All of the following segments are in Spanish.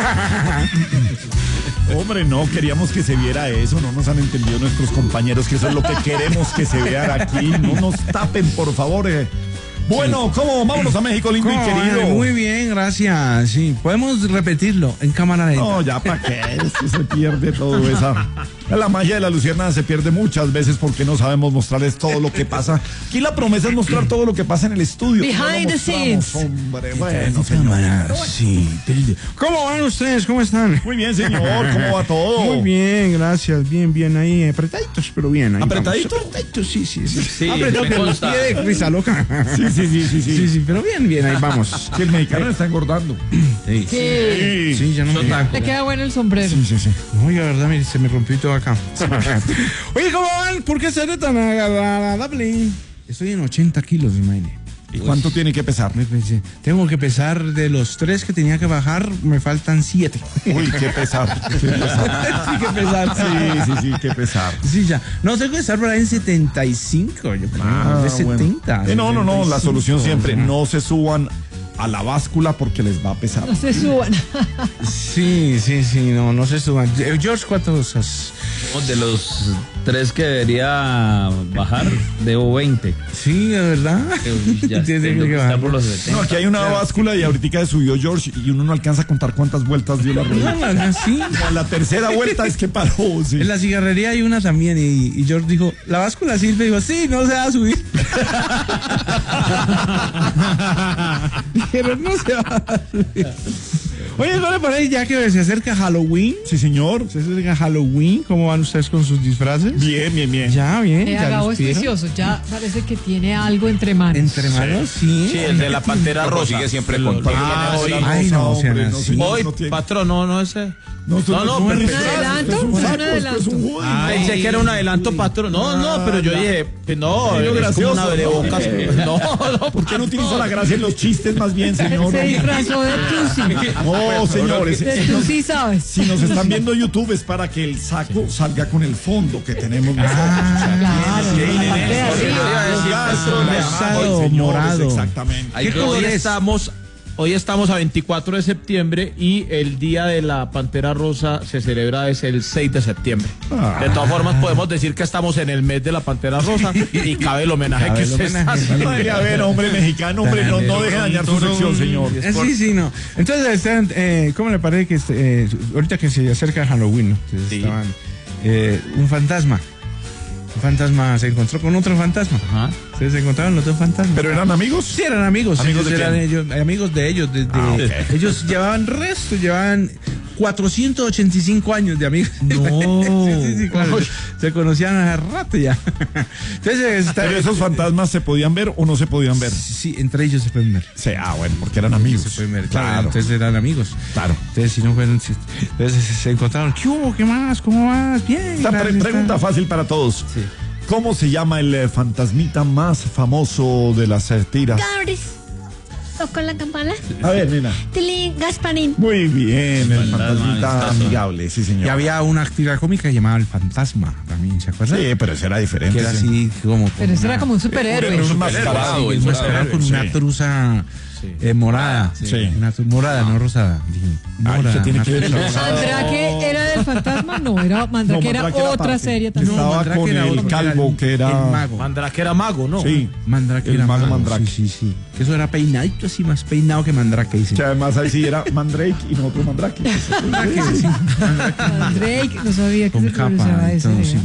Hombre, no, queríamos que se viera eso, no nos han entendido nuestros compañeros que eso es lo que queremos que se vea aquí. No nos tapen, por favor. Bueno, ¿cómo? Vámonos a México, lindo y querido. Muy bien, gracias. Sí, podemos repetirlo en cámara lenta. No, ya para qué, es que se pierde todo esa. La magia de la luciérnaga se pierde muchas veces porque no sabemos mostrarles todo lo que pasa. Aquí la promesa es mostrar todo lo que pasa en el estudio. Behind the scenes. Hombre, bueno, señor. Sí. ¿Cómo van ustedes? ¿Cómo están? Muy bien, señor, ¿cómo va todo? Muy bien, gracias. Bien, ahí apretaditos, pero bien. Ahí ¿Apretaditos? Vamos. Apretaditos, sí. Sí, Apretaditos, me con consta. pie de risa loca. Sí, Pero bien, ahí vamos. que el mexicano está engordando. Sí, Sí. ya no me... Te queda bueno el sombrero. Sí. Oye, la verdad, mire, se me rompió todo acá. Oye, ¿cómo van? ¿Por qué seré tan agradable? Estoy en 80 kilos, imagínate. ¿Y cuánto tiene que pesar? Tengo que pesar de los 3 que tenía que bajar, me faltan 7. Uy, qué pesar. Sí, que pesar. Sí, qué pesar. Sí, ya. No, tengo que estar por ahí en 75, yo creo. De 70. Bueno. No, la 75, solución siempre, ajá. no se suban a la báscula porque les va a pesar. No se suban. Sí, no se suban. George, ¿cuántos has? De los 3 que debería bajar, debo 20. Sí, de verdad. Ya Tiene tengo que que bajar. estar por los 70. No, aquí hay una báscula y ahorita se subió George y uno no alcanza a contar cuántas vueltas dio la rueda. No, sí. A la tercera vuelta es que paró. Sí. En la cigarrería hay una también y George dijo, ¿la báscula sirve? Digo, sí, no se va a subir. Dijeron, no se va a subir. Oye, ¿no le parece ya que se acerca Halloween? Sí, señor. Se acerca Halloween. ¿Cómo van ustedes con sus disfraces? Bien. Ya, bien. Ya Gabo los es vieron. precioso. Ya parece que tiene algo entre manos. Entre manos, sí. Sí, el de la Pantera Rosa. Consigue siempre con hoy, Ay, no, sean así. señor, hoy, no tiene. patrón, no ese. No, No, pero ¿Un adelanto? es un ¿Un saco, adelanto? es un hoodie. Pensé que era un adelanto, patrón. No, pero yo dije, no, Señor, es como gracioso, una abrebocas. No, ¿Por qué no utiliza la gracia en los chistes más bien, señor? Se disfrazó de Tusi. No, señores. De Tusi, ¿sabes? Si nos están viendo YouTube es para que el saco salga con el fondo que tenemos nosotros. Claro, Sí, la parte de arriba. Rosado, morado. Exactamente. ¿Qué color es? Hoy estamos a 24 de septiembre y el día de la Pantera Rosa se celebra es el 6 de septiembre. De todas formas podemos decir que estamos en el mes de la Pantera Rosa y cabe el homenaje Cabe que el usted está homenaje. haciendo. Ay, a ver, hombre mexicano, hombre, no deje dañar su sección, señor. Sí, no. Entonces, ¿cómo le parece que ahorita que se acerca Halloween, ¿no? Entonces, Sí. estaban, un fantasma. Un fantasma se encontró con otro fantasma. Ajá. Ustedes se encontraron los dos fantasmas. ¿Pero eran amigos? Sí, eran amigos. ¿Amigos ellos de eran quién? ellos, amigos de ellos. Ok. Ellos llevaban 485 años de amigos. No. Sí, claro. Se conocían hace rato ya. Entonces, ¿Pero esos fantasmas se podían ver o no se podían ver? Sí, entre ellos se pueden ver. Sí, bueno, porque eran amigos. Se pueden ver, Claro. claro. Entonces eran amigos. Claro. Entonces, si no fueron. Entonces se encontraron. ¿Qué hubo? ¿Qué más? ¿Cómo vas? Bien. Esta gracias, pregunta está. fácil para todos. Sí. ¿Cómo se llama el fantasmita más famoso de las tiras? Cabres. ¿Tocó la campana? A ver, nena. Tilín, Gasparín. Muy bien, el Fantasma fantasmita amistoso. amigable, sí, señor. Y había una tira cómica llamada El Fantasma también, ¿se acuerdan? Sí, pero eso era diferente. Que era sí. así como. Pero eso era como un superhéroe. Era un mascarado, El mascarado con una truza morada. Sí. Una morada, no rosada. Dije, Ay, morada, ¿qué tiene una que ver el truza. rosado? ¿Mandrake era del fantasma? No, era Mandrake, No, era Mandrake era otra aparte. serie también. Estaba Mandrake con era el otro, calvo que era... El mago. Mandrake era mago, ¿no? Sí. Mandrake El era mago mago. Mandrake. Sí. Que eso era peinadito así, más peinado que Mandrake, dice. Que además ahí sí era Mandrake y nosotros Mandrake. Mandrake, sí. Mandrake, no sabía que Con se pronunciaba capa y eso. todo, sí.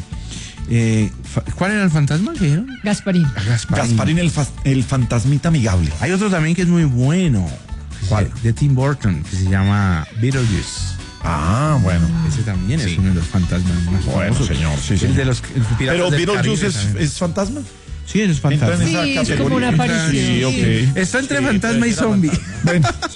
¿Cuál era el fantasma que dijeron? Gasparín. Gasparín el fantasmita amigable. Hay otro también que es muy bueno. ¿Cuál? De Tim Burton, que se llama Beetlejuice. Ah, bueno. Ese también es uno de los fantasmas más Bueno, famosos. señor, sí, El señor. de los Piratas Pero del Beetlejuice Caribe, ¿sabes? es fantasma. Sí, es Entra en fantasma. esa Sí, es categoría. como una aparición. Sí, ok. Está entre fantasma y zombie. Bueno, sí.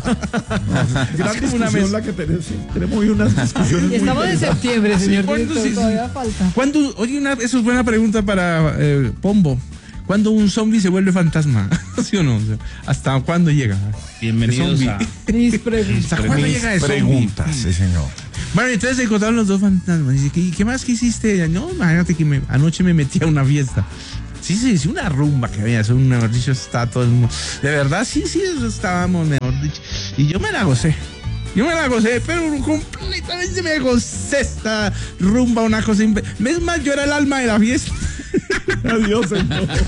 Gran Es como una discusión mezcla. la que tenemos. Sí, tenemos hoy unas discusiones Y estamos muy en septiembre, señor ¿cuándo director, sí? todavía falta. ¿Cuándo? Oye, eso es buena pregunta para Pombo. ¿Cuándo un zombie se vuelve fantasma? ¿Sí o no? O sea, ¿hasta cuándo llega? Bienvenidos El a... Mis preguntas. ¿Hasta cuándo llega el zombie? preguntas, sí, señor. Bueno, entonces se encontraron los dos fantasmas. Dice, ¿qué más que hiciste? No, imagínate que anoche me metí a una fiesta. Sí, una rumba que había, eso, mejor dicho, está todo el mundo. De verdad, sí, eso estábamos, mejor dicho. Y yo me la gocé. Yo me la gocé, pero completamente me gocé esta rumba, una cosa. Es más, yo era el alma de la fiesta. Adiós, señor.